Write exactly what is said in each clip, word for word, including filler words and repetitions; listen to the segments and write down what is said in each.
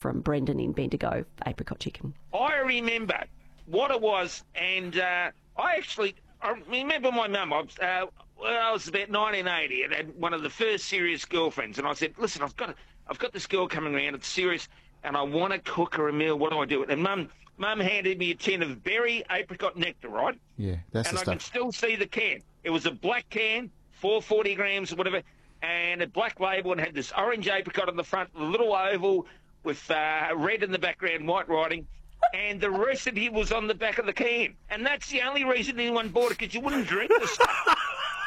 from Brendan in Bendigo, apricot chicken. I remember what it was, and uh, I actually I remember my mum. I was, uh, well, I was about nineteen eighty and had one of the first serious girlfriends, and I said, "Listen, I've got I've got this girl coming around. It's serious, and I want to cook her a meal. What do I do?" And Mum, Mum handed me a tin of berry apricot nectar, right? Yeah, that's and the I stuff. can still see the can. It was a black can, four hundred forty grams or whatever, and a black label, and had this orange apricot on the front, a little oval with uh, red in the background, white writing. And the recipe was on the back of the can. And that's the only reason anyone bought it, because you wouldn't drink the stuff.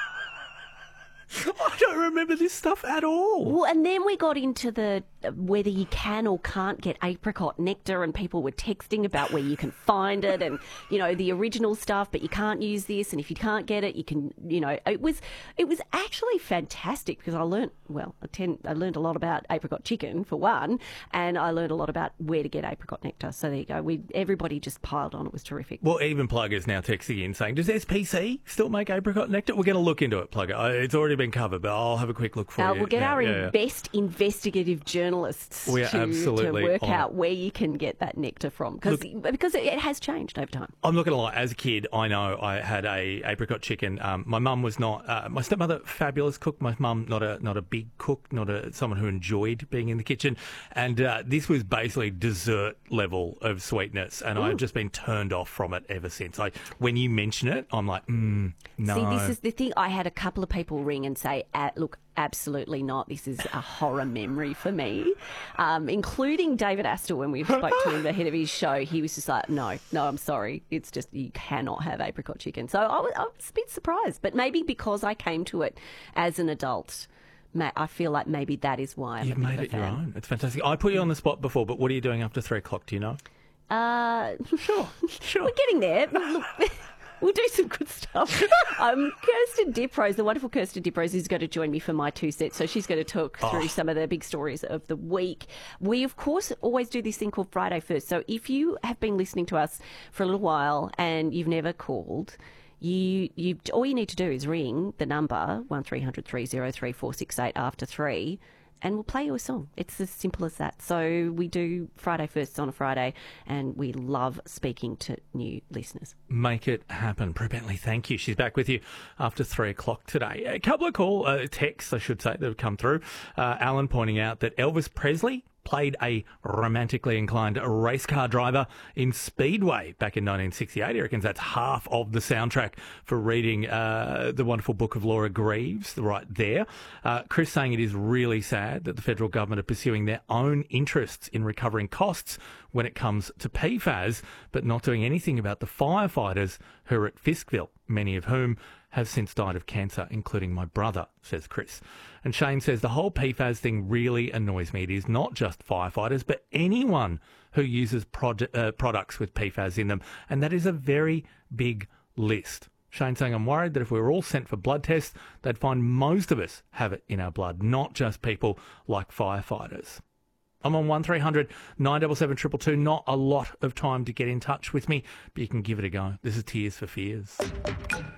I don't remember this stuff at all. Well, and then we got into the uh, whether you can or can't get apricot nectar, and people were texting about where you can find it, and you know the original stuff, but you can't use this, and if you can't get it, you can, you know, it was it was actually fantastic because I learnt well, I, tend, I learned a lot about apricot chicken for one, and I learned a lot about where to get apricot nectar. So there you go. We everybody just piled on. It was terrific. Well, even Plugger's now texting in saying, "Does S P C still make apricot nectar?" We're going to look into it, Plugger. Uh, It's already been covered, but I'll have a quick look for Uh, you. we'll get now. our Yeah, yeah. best investigative journalists We are to, to absolutely work on out it. where you can get that nectar from, because because it, it has changed over time. I'm not going to lie. As a kid, I know I had a apricot chicken. Um, my mum was not. Uh, my stepmother, fabulous cook. My mum, not a not a big cook, not a someone who enjoyed being in the kitchen. And uh, this was basically dessert level of sweetness, and Ooh. I've just been turned off from it ever since. I when you mention it, I'm like, mm, no. See, this is the thing. I had a couple of people ring and say, uh, look, absolutely not. This is a horror memory for me, um, including David Astor. When we spoke to him ahead of his show, he was just like, no, no, I'm sorry. It's just, you cannot have apricot chicken. So I was, I was a bit surprised, but maybe because I came to it as an adult, ma- I feel like maybe that is why I'm You've a bit made of a it your fan. own. It's fantastic. I put you on the spot before, but what are you doing after three o'clock? Do you know? Uh, Sure, sure. We're getting there. Look, we'll do some good stuff. Um, Kirsten Diprose, the wonderful Kirsten Diprose, is going to join me for my two sets. So she's going to talk through Oh. some of the big stories of the week. We, of course, always do this thing called Friday First. So if you have been listening to us for a little while and you've never called, you you all you need to do is ring the number one three hundred three oh three four six eight after three, and we'll play you a song. It's as simple as that. So we do Friday Firsts on a Friday, and we love speaking to new listeners. Make it happen. Prue Bentley, thank you. She's back with you after three o'clock today. A couple of call uh, texts, I should say, that have come through. Uh, Alan pointing out that Elvis Presley played a romantically inclined race car driver in Speedway back in nineteen sixty-eight. He reckons that's half of the soundtrack for reading uh, the wonderful book of Laura Greaves right there. Uh, Chris saying it is really sad that the federal government are pursuing their own interests in recovering costs when it comes to P FAS, but not doing anything about the firefighters who are at Fiskville, many of whom have since died of cancer, including my brother, says Chris. And Shane says the whole P FAS thing really annoys me. It is not just firefighters, but anyone who uses prod- uh, products with P FAS in them. And that is a very big list. Shane saying, I'm worried that if we were all sent for blood tests, they'd find most of us have it in our blood, not just people like firefighters. I'm on one three hundred nine seven seven two two two. Not a lot of time to get in touch with me, but you can give it a go. This is Tears for Fears.